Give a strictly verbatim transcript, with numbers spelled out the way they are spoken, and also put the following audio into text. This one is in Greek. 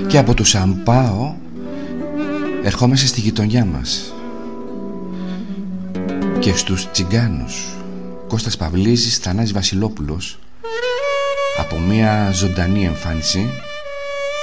Και από το Σαμπάο ερχόμαστε στη γειτονιά μας και στους τσιγκάνους. Κώστας Παυλίζης, Θανάσης Βασιλόπουλος. Από μια ζωντανή εμφάνιση